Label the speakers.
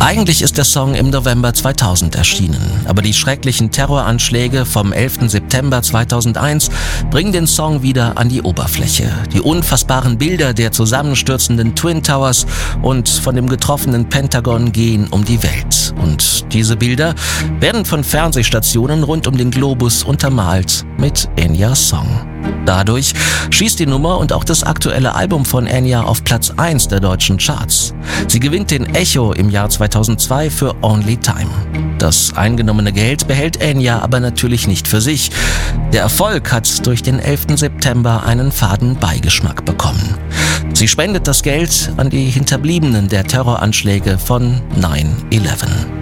Speaker 1: Eigentlich ist der Song im November 2000 erschienen, aber die schrecklichen Terroranschläge vom 11. September 2001 bringen den Song wieder an die Oberfläche. Die unfassbaren Bilder der zusammenstürzenden Twin Towers und von dem getroffenen Pentagon gehen um die Welt. Und diese Bilder werden von Fernsehstationen rund um den Globus untermalt mit Enyas Song. Dadurch schießt die Nummer und auch das aktuelle Album von Enya auf Platz 1 der deutschen Charts. Sie gewinnt den Echo im Jahr 2002 für Only Time. Das eingenommene Geld behält Enya aber natürlich nicht für sich. Der Erfolg hat durch den 11. September einen faden Beigeschmack bekommen. Sie spendet das Geld an die Hinterbliebenen der Terroranschläge von 9/11.